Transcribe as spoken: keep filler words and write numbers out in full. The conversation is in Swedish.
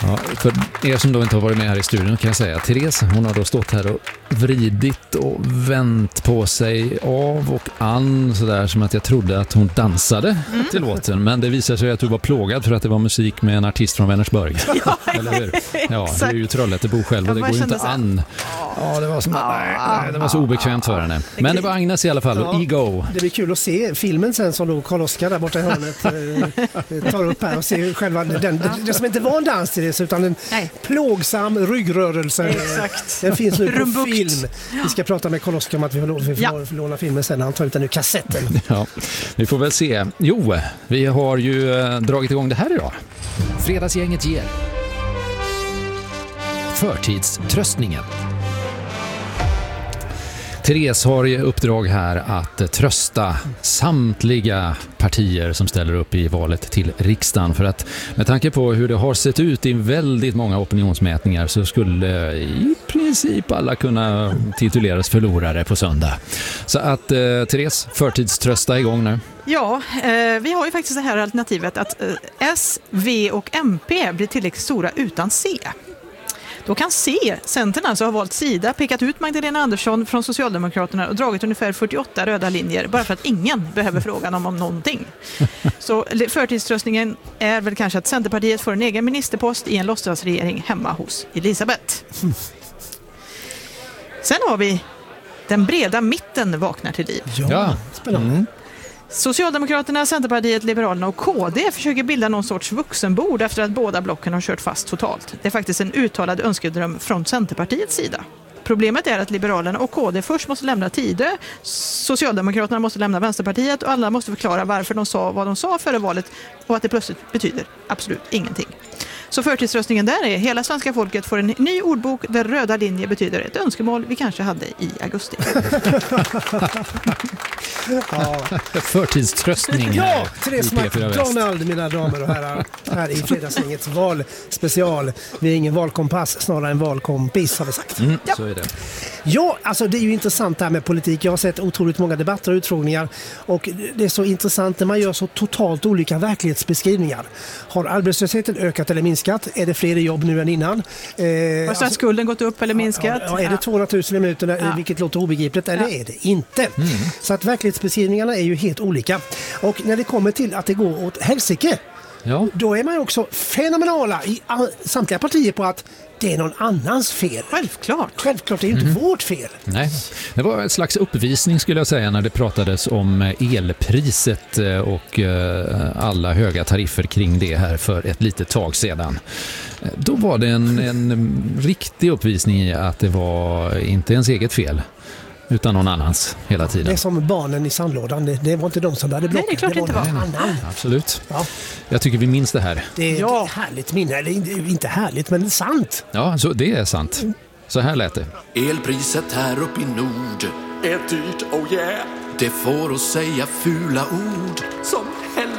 Ja, för er som då inte har varit med här i studion kan jag säga att Therese, hon har då stått här och vridit och vänt på sig av och an sådär som att jag trodde att hon dansade mm. till låten. Men det visar sig att du var plågad för att det var musik med en artist från Vänersborg. Ja, eller hur? Ja, det är ju Trollhättebo själv och det går ju inte an. Ja, det var, som, nej, nej, det var så obekvämt för henne. Men det var Agnes i alla fall och ja, Ego. Det blir kul att se filmen sen som då Karl-Oskar där borta i hörnet tar upp här och se själva den, det som inte var en dans till det utan en nej. plågsam ryggrörelse. Exakt. Den finns nu på Rumbukt. film. Vi ska prata med Karl-Oskar om att vi får, vi får, ja. får låna filmen sen när han tar ut den ur kassetten. Ja, vi får väl se. Jo, vi har ju äh, dragit igång det här idag. Fredagsgänget ger förtidströstningen. Therese har i uppdrag här att trösta samtliga partier som ställer upp i valet till riksdagen. För att med tanke på hur det har sett ut i väldigt många opinionsmätningar så skulle i princip alla kunna tituleras förlorare på söndag. Så att eh, Therese, förtidströsta igång nu. Ja, eh, vi har ju faktiskt det här alternativet att eh, S, V och M P blir tillräckligt stora utan C. Då kan C, Centern alltså, ha valt sida, pekat ut Magdalena Andersson från Socialdemokraterna och dragit ungefär fyrtioåtta röda linjer bara för att ingen behöver frågan om, om någonting. Så förtidströstningen är väl kanske att Centerpartiet får en egen ministerpost i en låtsasregering hemma hos Elisabeth. Sen har vi den breda mitten vaknar till liv. Ja, spännande. Mm. Socialdemokraterna, Centerpartiet, Liberalerna och K D försöker bilda någon sorts vuxenbord efter att båda blocken har kört fast totalt. Det är faktiskt en uttalad önskedröm från Centerpartiets sida. Problemet är att Liberalerna och K D först måste lämna Tidö, Socialdemokraterna måste lämna Vänsterpartiet och alla måste förklara varför de sa vad de sa före valet och att det plötsligt betyder absolut ingenting. Så förtidsröstningen där är hela svenska folket får en ny ordbok där röda linjer betyder ett önskemål vi kanske hade i augusti. Ja. Förtidströstning. Ja, Therese McDonald, mina damer och herrar, här i fredagsgängets valspecial. Vi är ingen valkompass, snarare en valkompis har vi sagt. Mm, ja. Så är det. Ja, alltså det är ju intressant det här med politik. Jag har sett otroligt många debatter och utfrågningar och det är så intressant när man gör så totalt olika verklighetsbeskrivningar. Har arbetslösheten ökat eller minskat? Är det fler jobb nu än innan? Eh, Har alltså, skulden gått upp eller minskat? Ja, är det tvåhundratusen i minuten, ja. vilket låter obegripligt, eller ja. är det inte? Mm. Så att verklighetsbeskrivningarna är ju helt olika. Och när det kommer till att det går åt helsike, ja. då är man ju också fenomenala i all, samtliga partier på att det är någon annans fel. Självklart. Självklart, det är ju inte mm. vårt fel. Nej, det var ett slags uppvisning skulle jag säga när det pratades om elpriset och alla höga tariffer kring det här för ett litet tag sedan. Då var det en, en riktig uppvisning i att det var inte ens eget fel utan någon annans hela tiden. Det är som barnen i sandlådan. Det, det var inte de som hade blockat. Nej, det är klart det var inte någon var. annan. Absolut. Ja. Jag tycker vi minns det här. Det är ja. ett härligt minne. Eller inte härligt, men sant. Ja, så det är sant. Så här lät det. Elpriset här uppe i nord är dyrt, oh yeah. Det får oss säga fula ord som